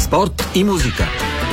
Спорт и музика.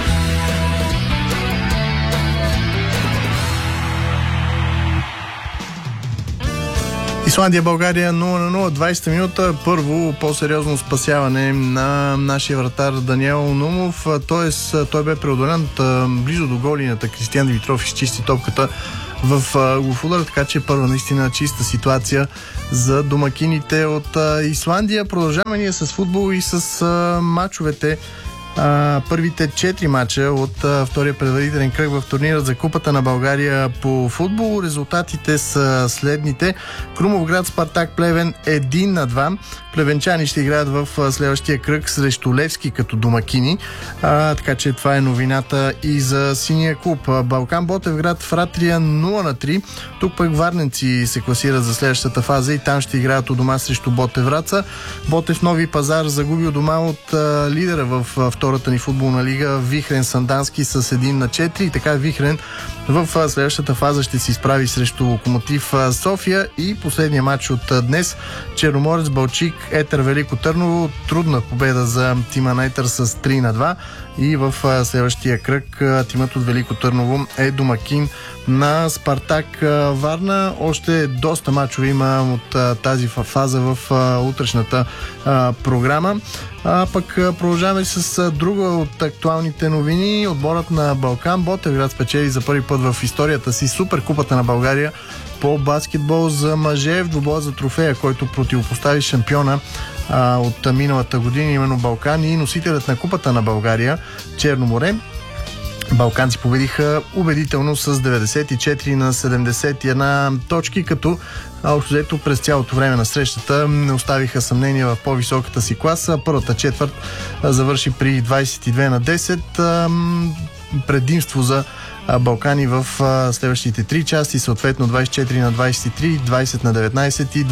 Исландия, България 0-0, 20-та минута. Първо по-сериозно спасяване на нашия вратар Даниел Нумов. Той бе преодолян близо до голината. Кристиян Димитров изчисти топката в голфудър, така че първа наистина чиста ситуация за домакините от Исландия. Продължаваме ние с футбол и с мачовете. Първите 4 мача от втория предварителен кръг в турнира за Купата на България по футбол. Резултатите са следните: Крумовград, Спартак, Плевен 1-2. Плевенчани ще играят в следващия кръг срещу Левски като домакини. Така че това е новината и за синия клуб. Балкан Ботевград, Фратрия 0-3. Тук пък варненци се класират за следващата фаза и там ще играят у дома срещу Ботевраца. Ботев Нови Пазар загуби у дома от лидера в втората ни футболна лига Вихрен Сандански с 1-4. И така Вихрен в следващата фаза ще се изправи срещу Локомотив София. И последния матч от днес: Черноморец Балчик Етър Велико Търново. Трудна победа за тима на Етър с 3-2. И в следващия кръг тимът от Велико Търново е домакин на Спартак Варна. Още доста мачове има от тази фаза в утрешната програма. Пък продължаваме с друга от актуалните новини. Отборът на Балкан Ботевград спечели за първи път в историята си Суперкупата на България по баскетбол за мъже в двубоя за трофея, който противопостави шампиона от миналата година, именно Балкан, и носителят на Купата на България Черноморе. Балканци победиха убедително с 94-71 точки, като общо взето през цялото време на срещата не оставиха съмнения в по-високата си класа. Първата четвърт завърши при 22-10. Предимство за Балкани в следващите 3 части, съответно 24-23, 20-19 и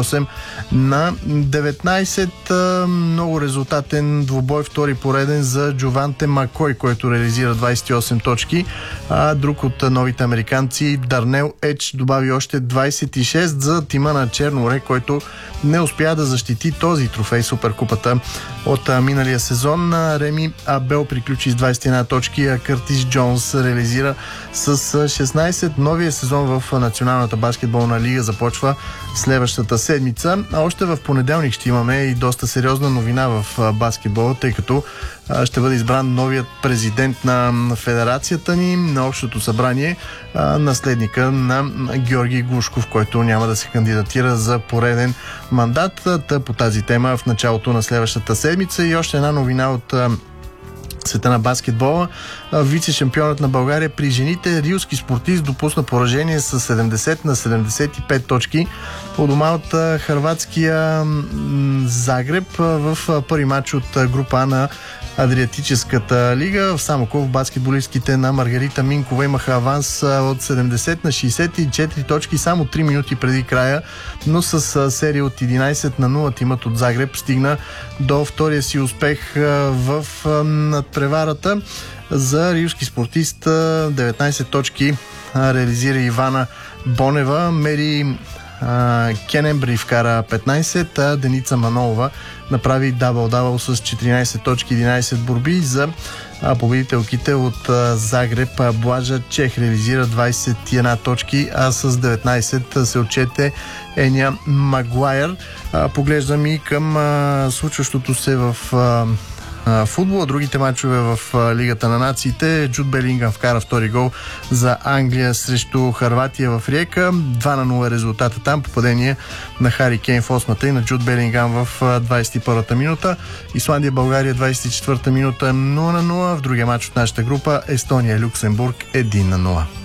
28-19. Много резултатен двубой, втори пореден за Джованте Макой, който реализира 28 точки. Друг от новите американци, Дарнел Едж, добави още 26 за тима на Черноморе, който не успя да защити този трофей, Суперкупата от миналия сезон. Реми Абел приключи с 21 точки, а Къртис Джонс реализира с 16. Новия сезон в Националната баскетболна лига започва следващата седмица. А още в понеделник ще имаме и доста сериозна новина в баскетбола, тъй като ще бъде избран новият президент на федерацията ни на общото събрание, наследника на Георги Глушков, който няма да се кандидатира за пореден мандат. По тази тема в началото на следващата седмица. И още една новина от света на баскетбола. Вице-шампионът на България при жените, рилски спортист, допусна поражение с 70-75 точки у дома от хърватския Загреб в първи матч от група А на Адриатическата лига. В Самоков баскетболистките на Маргарита Минкова имаха аванс от 70-64 точки само 3 минути преди края, но с серия от 11-0 тимът от Загреб стигна до втория си успех в надпреварата. За рилски спортист 19 точки реализира Ивана Бонева. Мери Кенембри вкара 15, а Деница Манолова направи дабъл-дабъл с 14 точки, 11 борби. За победителките от Загреб Блажа Чех реализира 21 точки, а с 19 се отчете Еня Магуайер. Поглеждам и към случващото се в футбола. Другите мачове в Лигата на нациите. Джуд Белингъм вкара втори гол за Англия срещу Хърватия в Риека. 2-0 е резултата там. Попадение на Хари Кейн в 8-та и на Джуд Белингъм в 21-та минута. Исландия, България 24-та минута 0-0. В другия мач от нашата група Естония, Люксембург 1-0.